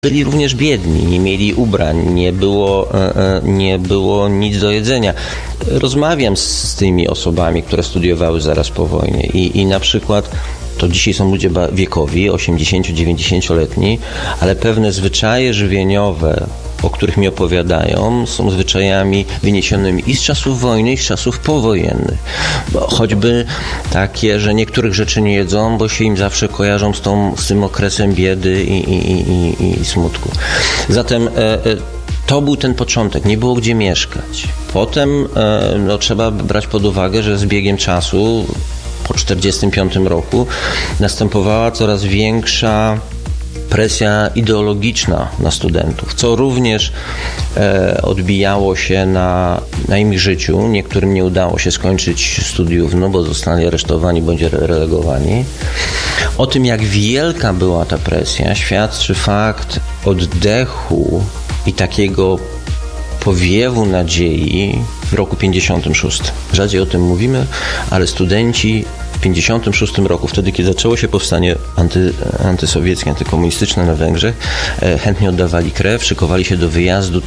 Byli również biedni, nie mieli ubrań, nie było nic do jedzenia. Rozmawiam z tymi osobami, które studiowały zaraz po wojnie i na przykład to dzisiaj są ludzie wiekowi, 80-90-letni, ale pewne zwyczaje żywieniowe, o których mi opowiadają, są zwyczajami wyniesionymi i z czasów wojny, i z czasów powojennych. Choćby takie, że niektórych rzeczy nie jedzą, bo się im zawsze kojarzą z tym okresem biedy i smutku. Zatem to był ten początek, nie było gdzie mieszkać. Potem trzeba brać pod uwagę, że z biegiem czasu po 1945 roku następowała coraz większa presja ideologiczna na studentów, co również odbijało się na ich życiu. Niektórym nie udało się skończyć studiów, bo zostali aresztowani bądź relegowani. O tym, jak wielka była ta presja, świadczy fakt oddechu i takiego powiewu nadziei w roku 56. Rzadziej o tym mówimy, ale studenci w 56 roku, wtedy kiedy zaczęło się powstanie antysowieckie, antykomunistyczne na Węgrzech, chętnie oddawali krew, szykowali się do wyjazdu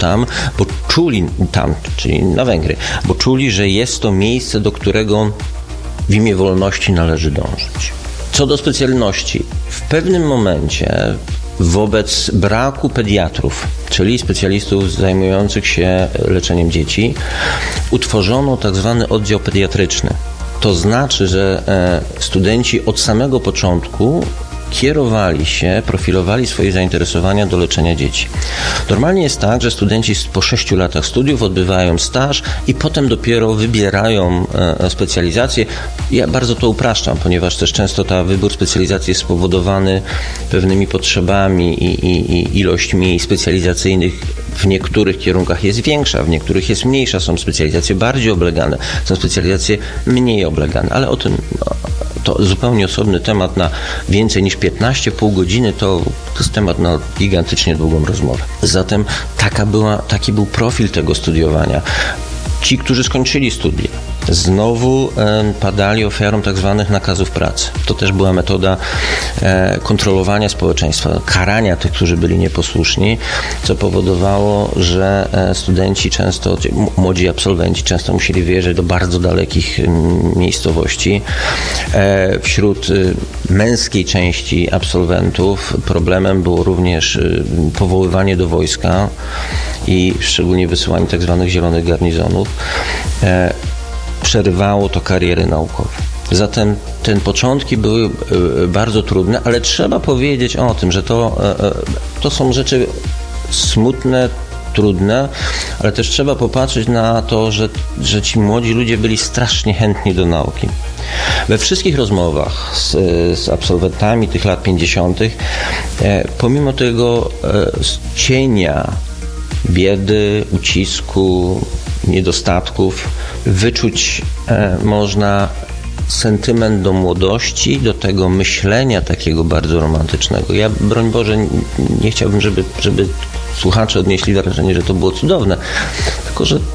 czyli na Węgry, bo czuli, że jest to miejsce, do którego w imię wolności należy dążyć. Co do specjalności, w pewnym momencie wobec braku pediatrów, czyli specjalistów zajmujących się leczeniem dzieci, utworzono tak zwany oddział pediatryczny. To znaczy, że studenci od samego początku kierowali się, profilowali swoje zainteresowania do leczenia dzieci. Normalnie jest tak, że studenci po 6 latach studiów odbywają staż i potem dopiero wybierają specjalizację. Ja bardzo to upraszczam, ponieważ też często wybór specjalizacji jest spowodowany pewnymi potrzebami i ilość miejsc specjalizacyjnych w niektórych kierunkach jest większa, w niektórych jest mniejsza. Są specjalizacje bardziej oblegane, są specjalizacje mniej oblegane, ale o tym to zupełnie osobny temat na więcej niż 15,5 godziny, to jest temat na gigantycznie długą rozmowę. Zatem taki był profil tego studiowania. Ci, którzy skończyli studia, znowu padali ofiarą tak zwanych nakazów pracy. To też była metoda kontrolowania społeczeństwa, karania tych, którzy byli nieposłuszni, co powodowało, że studenci często, młodzi absolwenci często musieli wyjeżdżać do bardzo dalekich miejscowości. Wśród męskiej części absolwentów problemem było również powoływanie do wojska i szczególnie wysyłanie tak zwanych zielonych garnizonów. Przerywało to kariery naukowe. Zatem te początki były bardzo trudne, ale trzeba powiedzieć o tym, że to są rzeczy smutne, trudne, ale też trzeba popatrzeć na to, że ci młodzi ludzie byli strasznie chętni do nauki. We wszystkich rozmowach z absolwentami tych lat 50. Pomimo tego cienia biedy, ucisku, niedostatków, wyczuć można sentyment do młodości, do tego myślenia takiego bardzo romantycznego. Ja, broń Boże, nie chciałbym, żeby słuchacze odnieśli wrażenie, że to było cudowne, tylko że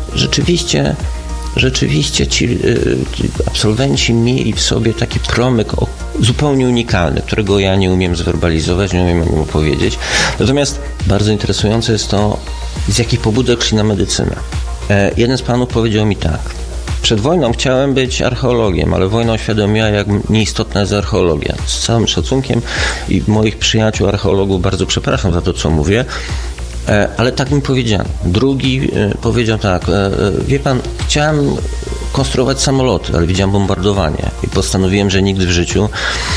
rzeczywiście ci absolwenci mieli w sobie taki promyk zupełnie unikalny, którego ja nie umiem zwerbalizować, nie umiem o nim opowiedzieć. Natomiast bardzo interesujące jest to, z jakich pobudek szli na medycynę. Jeden z panów powiedział mi tak: przed wojną chciałem być archeologiem, ale wojna uświadomiła, jak nieistotna jest archeologia. Z całym szacunkiem i moich przyjaciół archeologów bardzo przepraszam za to, co mówię, ale tak mi powiedziano. Drugi powiedział tak: wie pan, chciałem konstruować samoloty, ale widziałem bombardowanie i postanowiłem, że nigdy w życiu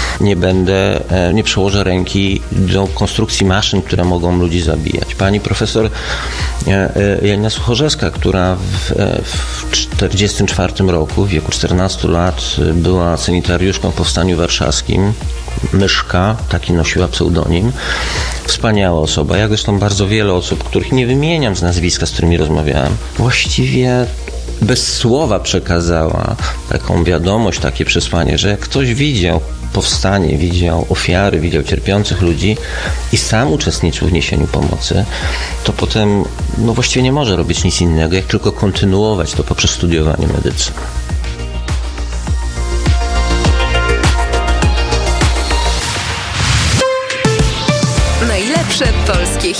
nie przełożę ręki do konstrukcji maszyn, które mogą ludzi zabijać. Pani profesor Janina Suchorzewska, która w 1944 roku, w wieku 14 lat, była sanitariuszką w Powstaniu Warszawskim, Myszka, taki nosiła pseudonim. Wspaniała osoba, jak zresztą bardzo wiele osób, których nie wymieniam z nazwiska, z którymi rozmawiałem. Właściwie bez słowa przekazała taką wiadomość, takie przesłanie, że jak ktoś widział powstanie, widział ofiary, widział cierpiących ludzi i sam uczestniczył w niesieniu pomocy, to potem właściwie nie może robić nic innego, jak tylko kontynuować to poprzez studiowanie medycyny.